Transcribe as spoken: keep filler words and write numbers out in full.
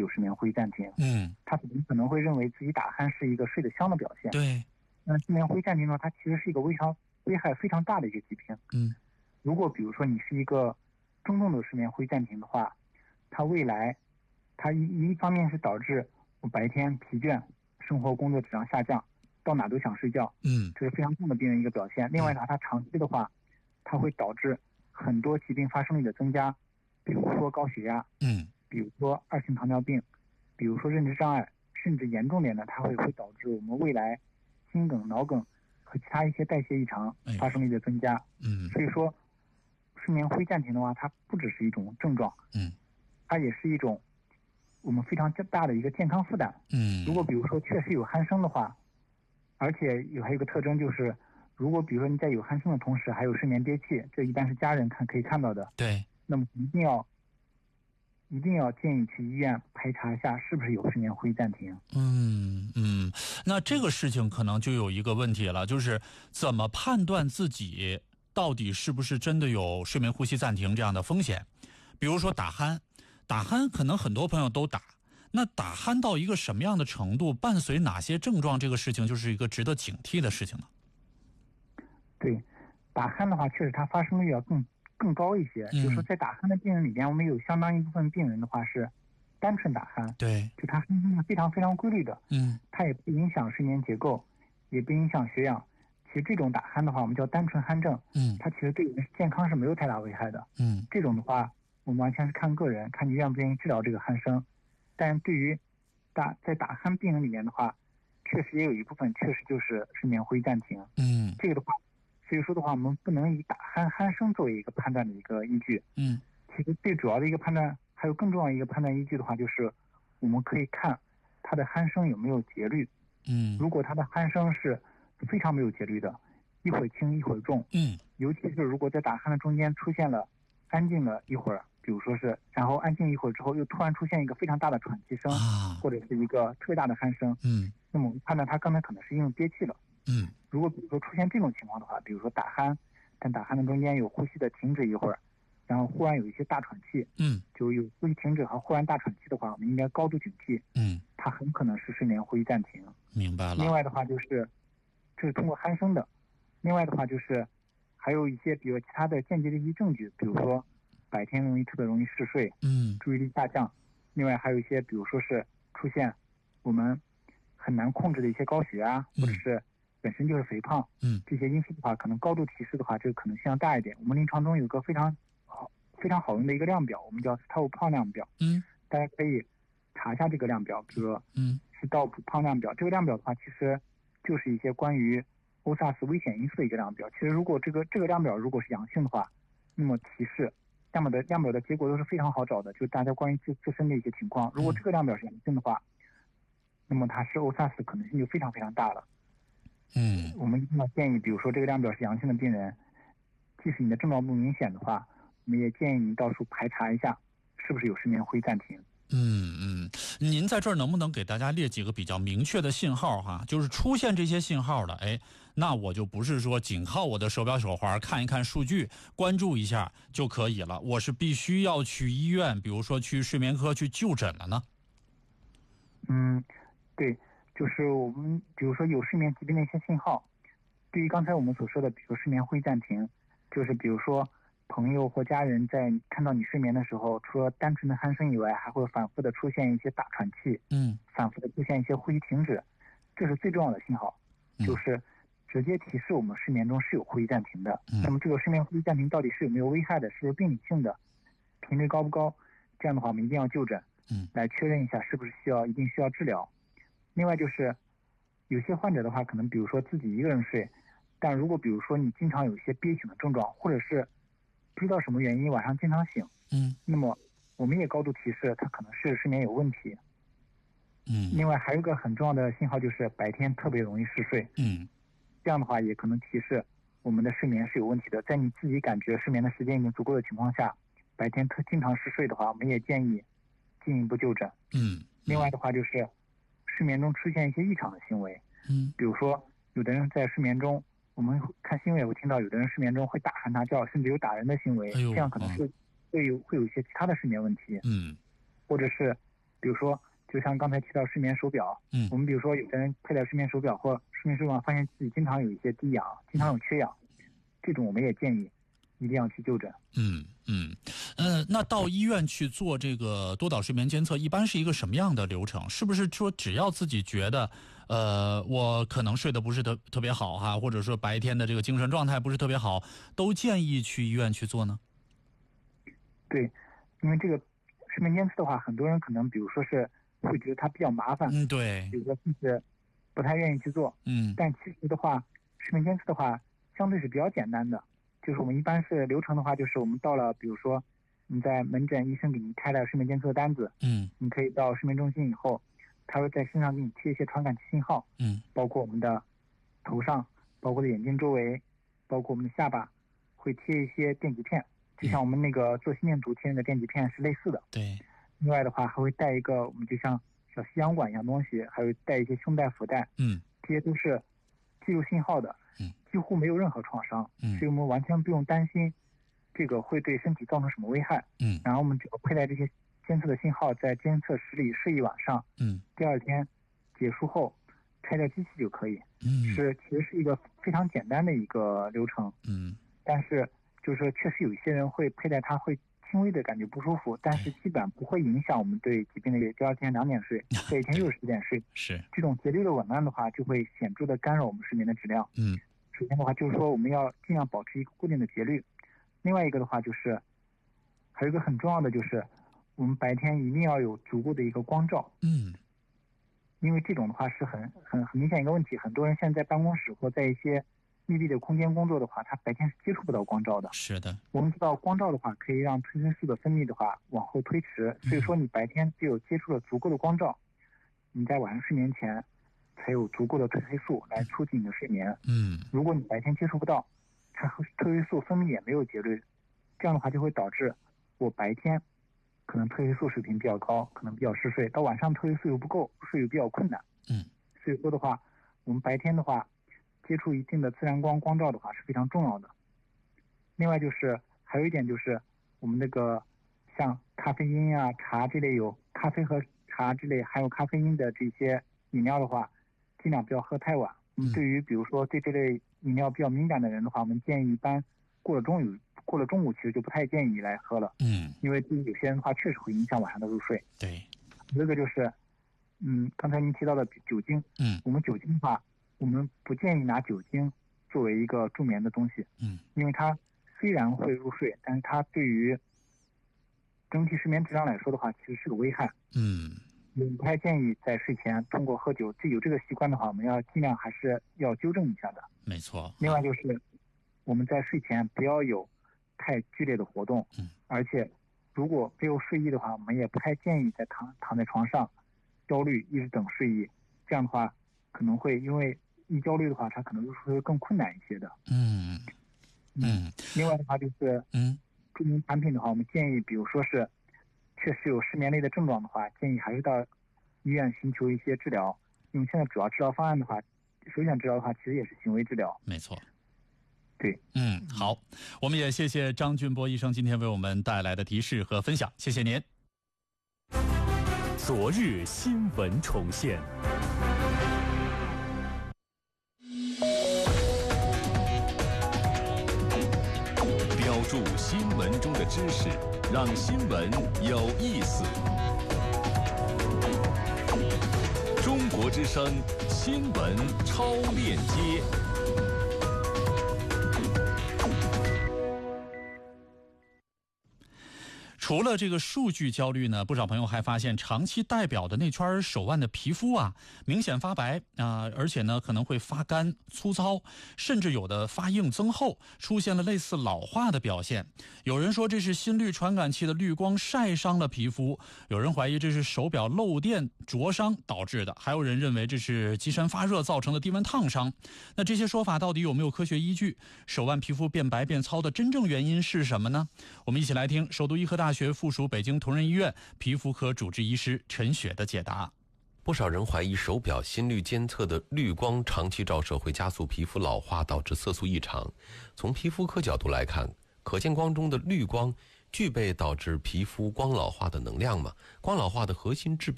睡眠灰暂停。 嗯， 他可能会认为自己打鼾是一个睡得香的表现。 对， 那睡眠灰暂停呢，它其实是一个非常危害非常大的一个疾病。 嗯， 如果比如说你是一个中重度睡眠灰暂停的话，它未来它一一方面是导致我白天疲倦，生活工作质量下降，到哪都想睡觉， 嗯， 这是非常重的病人一个表现。另外呢，它长期的话，它会导致很多疾病发生率的增加，比如说高血压， 嗯， 比如说二型糖尿病，比如说认知障碍，甚至严重点呢，它会会导致我们未来心梗、脑梗和其他一些代谢异常发生率的增加。 嗯， 所以说，睡眠灰暂停的话，它不只是一种症状， 嗯， 它也是一种我们非常大的一个健康负担。 嗯， 如果比如说确实有鼾声的话，而且有还有一个特征就是，如果比如说你在有鼾声的同时还有睡眠憋气，这一般是家人看可以看到的。 对， 那么一定要一定要建议去医院排查一下是不是有睡眠灰暂停。 嗯嗯，那这个事情可能就有一个问题了，就是怎么判断自己到底是不是真的有睡眠呼吸暂停这样的风险？比如说打鼾，打鼾可能很多朋友都打，那打鼾到一个什么样的程度，伴随哪些症状，这个事情就是一个值得警惕的事情呢？ 对，打鼾的话，确实它发生率要更更高一些。 嗯， 就是说，在打鼾的病人里边，我们有相当一部分病人的话是单纯打鼾， 对， 就它声音是非常非常规律的， 嗯， 它也不影响睡眠结构，也不影响血氧。其实这种打鼾的话，我们叫单纯鼾症， 嗯， 它其实对健康是没有太大危害的。 嗯， 这种的话，我们完全是看个人，看你愿不愿意治疗这个鼾声。但对于打在打鼾病人里面的话，确实也有一部分确实就是睡眠灰暂停。 嗯， 这个的话，所以说的话，我们不能以打鼾鼾声作为一个判断的一个依据。 嗯， 其实最主要的一个判断，还有更重要的一个判断依据的话，就是我们可以看它的鼾声有没有节律。 嗯， 如果它的鼾声是非常没有节律的，一会儿轻一会儿重， 嗯， 尤其是如果在打鼾的中间出现了安静了一会儿，比如说是然后安静一会儿之后又突然出现一个非常大的喘气声， 啊， 或者是一个特别大的鼾声， 嗯， 那么我们判断他刚才可能是因为憋气了。 嗯， 如果比如说出现这种情况的话，比如说打鼾，但打鼾的中间有呼吸的停止一会儿，然后忽然有一些大喘气， 嗯， 就有呼吸停止和忽然大喘气的话，我们应该高度警惕， 嗯， 它很可能是睡眠呼吸暂停。 明白了。 另外的话就是，这是通过鼾声的。另外的话就是，还有一些比如其他的间接的一些证据，比如说白天容易特别容易嗜睡， 嗯， 注意力下降。另外还有一些，比如说是出现我们很难控制的一些高血压，或者是本身就是肥胖， 嗯， 这些因素的话，可能高度提示的话，这个可能性要大一点。我们临床中有个非常好、非常好用的一个量表，我们叫斯道普胖量表。 嗯， 大家可以查一下这个量表，比如说， 嗯， 斯道普胖量表。这个量表的话，其实就是一些关于欧萨斯危险因素的一个量表。其实如果这个这个量表如果是阳性的话，那么提示量表的量表的结果都是非常好找的，就是大家关于自自身的一些情况。如果这个量表是阳性的话，那么它是欧萨斯可能性就非常非常大了。 嗯， 我们一定要建议，比如说这个量表是阳性的病人，即使你的症状不明显的话，我们也建议你到处排查一下，是不是有睡眠灰暂停。 嗯嗯，您在这儿能不能给大家列几个比较明确的信号哈？就是出现这些信号的，哎，那我就不是说仅靠我的手表手环看一看数据，关注一下就可以了，我是必须要去医院，比如说去睡眠科去就诊了呢？ 嗯，对，就是我们比如说有睡眠疾病的一些信号，对于刚才我们所说的，比如睡眠灰暂停，就是比如说朋友或家人在看到你睡眠的时候，除了单纯的鼾声以外，还会反复的出现一些大喘气， 嗯， 反复的出现一些呼吸停止，这是最重要的信号，就是直接提示我们睡眠中是有呼吸暂停的。 嗯、 那么这个睡眠呼吸暂停到底是有没有危害的，是不是病理性的，频率高不高？这样的话，我们一定要就诊， 嗯， 来确认一下是不是需要一定需要治疗。另外就是有些患者的话，可能比如说自己一个人睡，但如果比如说你经常有一些憋醒的症状，或者是不知道什么原因晚上经常醒， 嗯， 那么我们也高度提示他可能是睡眠有问题。 嗯， 另外还有一个很重要的信号就是白天特别容易嗜睡， 嗯， 这样的话也可能提示我们的睡眠是有问题的。在你自己感觉睡眠的时间已经足够的情况下，白天特经常嗜睡的话，我们也建议进一步就诊。 嗯， 另外的话就是睡眠中出现一些异常的行为， 嗯， 比如说有的人在睡眠中，我们看新闻也会听到有的人睡眠中会大喊大叫，甚至有打人的行为， 哎呦， 这样可能是会有会有一些其他的睡眠问题。 嗯， 或者是比如说就像刚才提到睡眠手表， 嗯， 我们比如说有的人佩戴睡眠手表或睡眠手表，发现自己经常有一些低氧，经常有缺氧，这种我们也建议一定要去就诊。 嗯嗯，呃，那到医院去做这个多导睡眠监测，一般是一个什么样的流程？是不是说只要自己觉得，呃，我可能睡得不是特特别好哈，或者说白天的这个精神状态不是特别好，都建议去医院去做呢？ 对，因为这个睡眠监测的话，很多人可能比如说是会觉得它比较麻烦， 嗯，对， 比如说甚至不太愿意去做， 嗯， 但其实的话，睡眠监测的话相对是比较简单的，就是我们一般是流程的话，就是我们到了，比如说你在门诊，医生给你开了睡眠监测单子， 嗯， 你可以到睡眠中心以后，他会在身上给你贴一些传感器信号， 嗯， 包括我们的头上，包括的眼睛周围，包括我们的下巴，会贴一些电极片，就像我们那个做心电图贴那个电极片是类似的。 对。 另外的话，还会带一个我们就像小吸氧管一样东西，还会带一些胸带、腹带， 嗯， 这些都是记录信号的， 嗯， 几乎没有任何创伤， 嗯， 所以我们完全不用担心这个会对身体造成什么危害， 嗯， 然后我们只要佩戴这些监测的信号，在监测室里睡一晚上， 嗯， 第二天结束后拆掉机器就可以， 嗯， 是其实是一个非常简单的一个流程， 嗯， 但是就是确实有一些人会佩戴它会轻微的感觉不舒服，但是基本不会影响我们对疾病的第二天两点睡，第二天又是十点睡。 是这种节律的紊乱的话，就会显著的干扰我们睡眠的质量。 嗯， 首先的话就是说我们要尽量保持一个固定的节律，另外一个的话就是还有一个很重要的就是我们白天一定要有足够的一个光照。 嗯， 因为这种的话是很很很明显一个问题，很多人现在在办公室或在一些密闭的空间工作的话，他白天是接触不到光照的。 是的。 我们知道光照的话可以让褪黑素的分泌的话往后推迟，所以说你白天只有接触了足够的光照，你在晚上睡眠前才有足够的褪黑素来促进你的睡眠。 嗯， 如果你白天接触不到，它褪黑素分泌也没有节律，这样的话就会导致我白天可能褪黑素水平比较高，可能比较嗜睡，到晚上褪黑素又不够，睡又比较困难。 嗯， 所以说的话，我们白天的话接触一定的自然光光照的话是非常重要的。另外就是还有一点就是我们那个像咖啡因啊、茶这类有咖啡和茶这类含有咖啡因的这些饮料的话，尽量不要喝太晚。嗯，对于比如说对这类饮料比较敏感的人的话，我们建议一般过了中午过了中午其实就不太建议来喝了。 嗯， 因为对于有些人的话确实会影响晚上的入睡。 对。 这个就是嗯，刚才您提到的酒精， 嗯， 我们酒精的话，我们不建议拿酒精作为一个助眠的东西， 嗯， 因为它虽然会入睡，但是它对于整体睡眠质量来说的话，其实是个危害。 嗯， 我们不太建议在睡前通过喝酒，这有这个习惯的话，我们要尽量还是要纠正一下的。 没错。 另外就是我们在睡前不要有太剧烈的活动， 嗯， 而且如果没有睡意的话，我们也不太建议在躺躺在床上焦虑一直等睡意，这样的话可能会因为一焦虑的话，它可能入睡会更困难一些的。 嗯嗯。 另外的话就是嗯， 助眠产品的话，我们建议比如说是确实有失眠类的症状的话，建议还是到医院寻求一些治疗。因为现在主要治疗方案的话，首选治疗的话其实也是行为治疗。 没错。 对， 嗯，好，我们也谢谢张俊波医生今天为我们带来的提示和分享，谢谢您。 昨日新闻重现， 标注新闻中的知识，让新闻有意思。中国之声新闻超链接。 除了这个数据焦虑呢，不少朋友还发现长期戴表的那圈手腕的皮肤啊，明显发白啊、呃，而且呢可能会发干、粗糙，甚至有的发硬增厚，出现了类似老化的表现。有人说这是心率传感器的绿光晒伤了皮肤，有人怀疑这是手表漏电灼伤导致的，还有人认为这是机身发热造成的低温烫伤。那这些说法到底有没有科学依据？手腕皮肤变白变糙的真正原因是什么呢？我们一起来听首都医科大学附属北京同仁医院皮肤科主治医师陈雪的解答。 不少人怀疑手表心率监测的绿光长期照射会加速皮肤老化，导致色素异常。从皮肤科角度来看，可见光中的绿光具备导致皮肤光老化的能量吗？光老化的核心致病